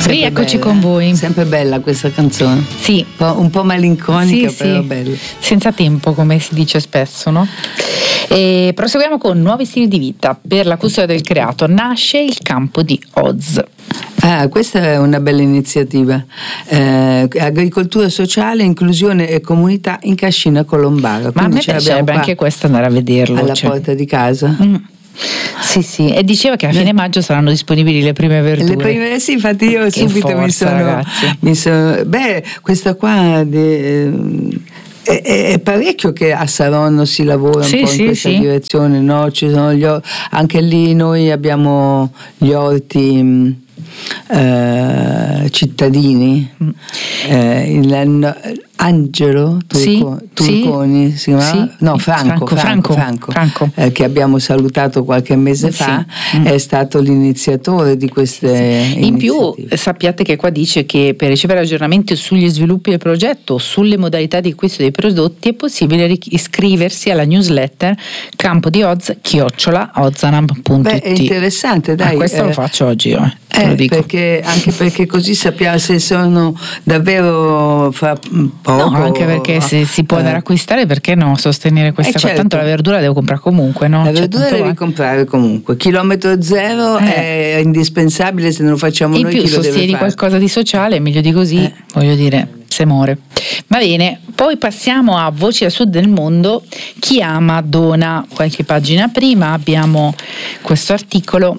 Rieccoci con voi. Sempre bella questa canzone. Sì. Un po' malinconica, sì, però sì. bella. Senza tempo, come si dice spesso, no? E proseguiamo con nuovi stili di vita. Per la custodia del creato nasce il campo di Oz. Questa è una bella iniziativa. Agricoltura sociale, inclusione e comunità in Cascina Colombara. Ma a me piacerebbe anche questo andare a vederlo. Alla porta di casa. Sì, e diceva che a fine maggio saranno disponibili le prime verdure. Sì, infatti io che subito forza, mi sono questa qua è parecchio che a Saronno si lavora un po' in questa direzione, no? Ci sono anche lì noi abbiamo gli orti cittadini, Angelo Turconi si chiama? No, Franco. Che abbiamo salutato qualche mese fa, è stato l'iniziatore di queste iniziative. In più sappiate che qua dice che per ricevere aggiornamenti sugli sviluppi del progetto o sulle modalità di acquisto dei prodotti è possibile iscriversi alla newsletter Campo di Oz @ozanam.it. È interessante, dai. Questo lo faccio oggi io. Anche perché così sappiamo se sono davvero fra poco. No, anche perché se si può andare a acquistare, perché no? Sostenere questa cosa. Certo. Tanto la verdura devo comprare comunque, no? La verdura devi comprare comunque. Chilometro zero è indispensabile, se non lo facciamo noi. In più sostieni qualcosa di sociale, meglio di così, voglio dire, se muore. Va bene, poi passiamo a Voci a Sud del Mondo. Chi ama dona. Qualche pagina prima abbiamo questo articolo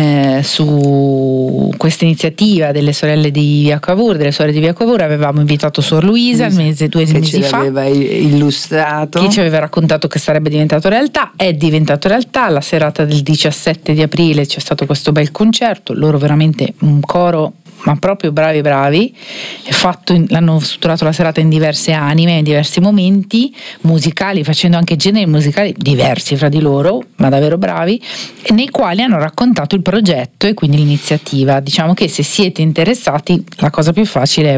su questa iniziativa delle sorelle di Via Cavour, delle sorelle di Via Cavour. Avevamo invitato Suor Luisa due mesi fa, aveva illustrato, che ci aveva raccontato che sarebbe diventato realtà. È diventato realtà. La serata del 17 di aprile c'è stato questo bel concerto, loro veramente un coro ma proprio bravi, l'hanno strutturato la serata in diverse anime, in diversi momenti musicali, facendo anche generi musicali diversi fra di loro, ma davvero bravi, nei quali hanno raccontato il progetto e quindi l'iniziativa. Diciamo che se siete interessati la cosa più facile è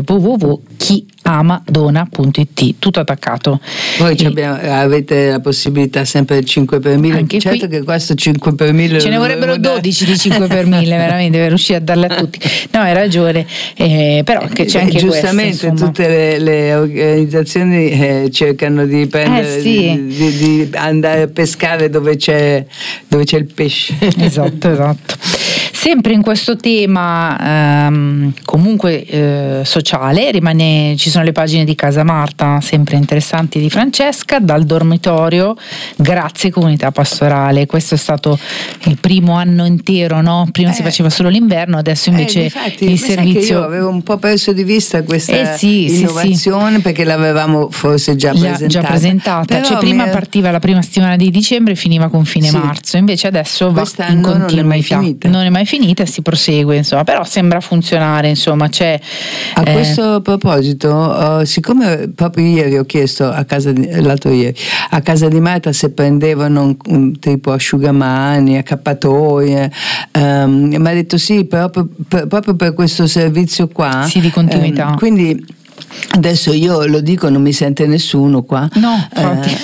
www.chiamadona.it, tutto attaccato. Poi avete la possibilità sempre del 5 per 1000, anche certo qui, che questo 5 per 1000 ce ne vorrebbero 12 di 5 per 1000 veramente per riuscire a darle a tutti. No, hai ragione, però che c'è anche giustamente questo, tutte le organizzazioni cercano di prendere di andare a pescare dove c'è il pesce. Esatto. Sempre in questo tema comunque sociale ci sono le pagine di Casa Marta, sempre interessanti, di Francesca, dal dormitorio, grazie comunità pastorale. Questo è stato il primo anno intero, no? Prima si faceva solo l'inverno, adesso invece il servizio. Io avevo un po' perso di vista questa innovazione, perché l'avevamo forse già presentata. Cioè prima partiva la prima settimana di dicembre e finiva con fine marzo, invece adesso va in continuità. Non è mai finita, si prosegue, insomma, però sembra funzionare, insomma, c'è. A questo proposito, siccome proprio ieri ho chiesto l'altro ieri a Casa di Marta se prendevano un tipo asciugamani, accappatoie, mi ha detto sì, proprio per questo servizio qua. Sì, di continuità. Quindi adesso io lo dico, non mi sente nessuno qua. No, infatti.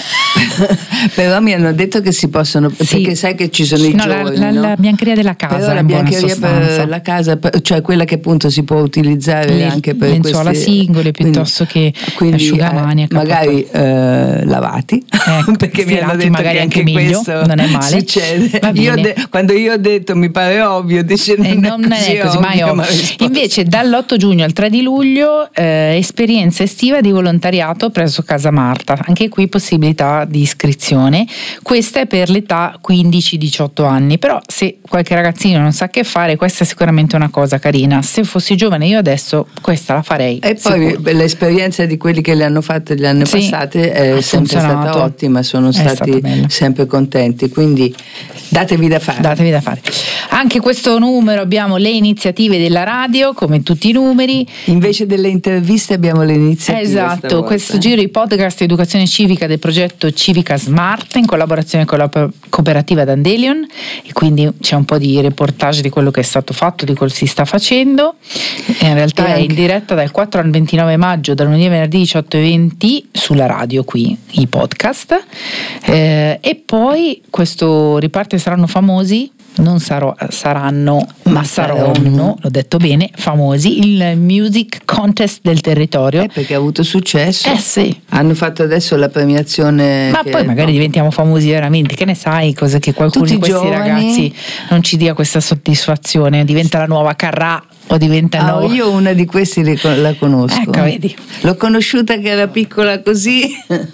Però mi hanno detto che si possono, perché sai che ci sono i giorni, la biancheria della casa. Però la biancheria per la casa, cioè quella che appunto si può utilizzare anche per lenzuola singole piuttosto che asciugamani, magari lavati, perché mi hanno detto magari che anche meglio, questo non è male. Succede. Quando io ho detto mi pare ovvio, dice non è così mai ovvio. Invece dall'8 giugno al 3 di luglio esperienza estiva di volontariato presso Casa Marta, anche qui possibilità di iscrizione. Questa è per l'età 15-18 anni, però se qualche ragazzino non sa che fare, questa è sicuramente una cosa carina. Se fossi giovane io adesso questa la farei. E poi l'esperienza di quelli che le hanno fatte gli anni passati è sempre stata ottima, sono stati sempre contenti, quindi datevi da fare. Anche questo numero abbiamo le iniziative della radio, come tutti i numeri. Invece delle interviste abbiamo le iniziative. Esatto, questo giro i podcast educazione civica del progetto Civica Smart in collaborazione con la cooperativa Dandelion, e quindi c'è un po' di reportage di quello che è stato fatto, di quello che si sta facendo. E in realtà è in diretta dal 4 al 29 maggio, dal lunedì al venerdì 18:20 sulla radio, qui i podcast. E poi questo riparte saranno famosi. non saranno, ma saranno, l'ho detto bene, famosi, il Music Contest del territorio. Perché ha avuto successo. Sì. Hanno fatto adesso la premiazione. Ma poi magari diventiamo famosi veramente, che ne sai, cosa che qualcuno Tutti di questi giovani, ragazzi non ci dia questa soddisfazione, diventa la nuova Carrà o diventa io una di questi la conosco. Ecco, vedi. L'ho conosciuta che era piccola così.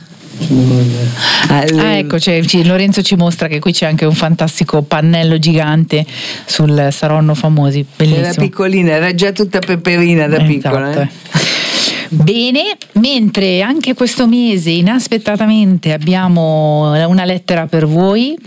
Ecco, Lorenzo ci mostra che qui c'è anche un fantastico pannello gigante sul Saronno famosi, bellissimo. Era piccolina, era già tutta peperina da piccola. Esatto. Bene, mentre anche questo mese inaspettatamente abbiamo una lettera per voi